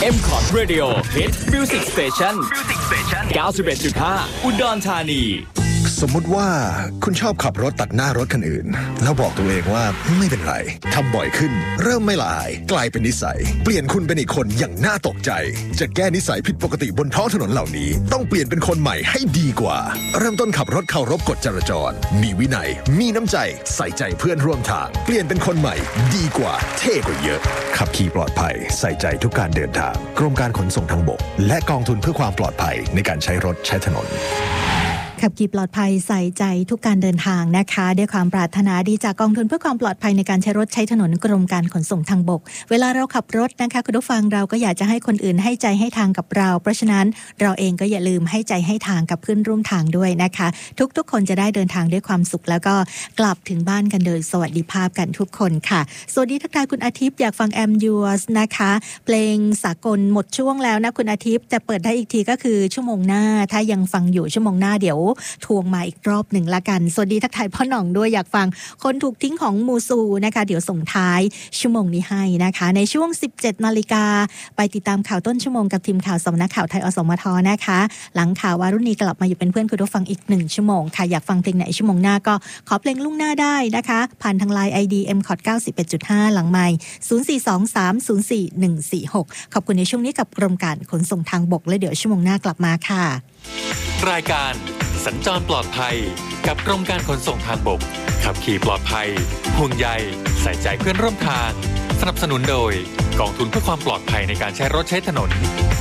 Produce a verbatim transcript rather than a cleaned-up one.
เอ็ม คอร์ด Radio Hit Music Station เก้าสิบเอ็ดจุดห้า อุดรธานีสมมุติว่าคุณชอบขับรถตัดหน้ารถคันอื่นแล้วบอกตัวเองว่าไม่เป็นไรทำบ่อยขึ้นเริ่มไม่ละอายกลายเป็นนิสัยเปลี่ยนคุณเป็นอีกคนอย่างน่าตกใจจะแก้นิสัยผิดปกติบนท้องถนนเหล่านี้ต้องเปลี่ยนเป็นคนใหม่ให้ดีกว่าเริ่มต้นขับรถเคารพกฎจราจรมีวินัยมีน้ำใจใส่ใจเพื่อนร่วมทางเปลี่ยนเป็นคนใหม่ดีกว่าเท่กว่าเยอะขับขี่ปลอดภัยใส่ใจทุกการเดินทางกรมการขนส่งทางบกและกองทุนเพื่อความปลอดภัยในการใช้รถใช้ถนนขับขี่ปลอดภัยใส่ใจทุกการเดินทางนะคะด้วยความปรารถนาดีจากกองทุนเพื่อความปลอดภัยในการใช้รถใช้ถนนกรมการขนส่งทางบกเวลาเราขับรถนะคะคุณผู้ฟังเราก็อยากจะให้คนอื่นให้ใจให้ทางกับเราเพราะฉะนั้นเราเองก็อย่าลืมให้ใจให้ทางกับเพื่อนร่วมทางด้วยนะคะทุกๆคนจะได้เดินทางด้วยความสุขแล้วก็กลับถึงบ้านกันโดยสวัสดิภาพกันทุกคนค่ะสวัสดีทักทายคุณอาทิตย์อยากฟัง I'm Yours นะคะเพลงสากลหมดช่วงแล้วนะคุณอาทิตย์จะเปิดได้อีกทีก็คือชั่วโมงหน้าถ้ายังฟังอยู่ชั่วโมงหน้าเดี๋ยวทวงมาอีกรอบหนึ่งละกันสวัสดีทักทายพ่อหน่องด้วยอยากฟังคนถูกทิ้งของมูซูนะคะเดี๋ยวส่งท้ายชั่วโมงนี้ให้นะคะในช่วง สิบเจ็ดนาฬิกาไปติดตามข่าวต้นชั่วโมงกับทีมข่าวสำนักข่าวไทยอสมทนะคะหลังข่าววารุณีกลับมาอยู่เป็นเพื่อนคุณผู้ฟังอีกหนึ่งชั่วโมงค่ะอยากฟังเพลงไหนชั่วโมงหน้าก็ขอเพลงลุ่งหน้าได้นะคะผ่านทาง ไลน์ ไอ ดี เอ็ม คอร์ด เก้าสิบเอ็ดจุดห้า หลังไมค์ศูนย์ สี่ สอง สาม ศูนย์ สี่ หนึ่ง สี่ หกขอบคุณในช่วงนี้กับกรมการขนส่งทางบกและเดี๋ยวชั่วโมงหน้ากลับมาค่ะรายการสัญจรปลอดภัยกับกรมการขนส่งทางบกขับขี่ปลอดภัยห่วงใยใส่ใจเพื่อนร่วมทางสนับสนุนโดยกองทุนเพื่อความปลอดภัยในการใช้รถใช้ถนน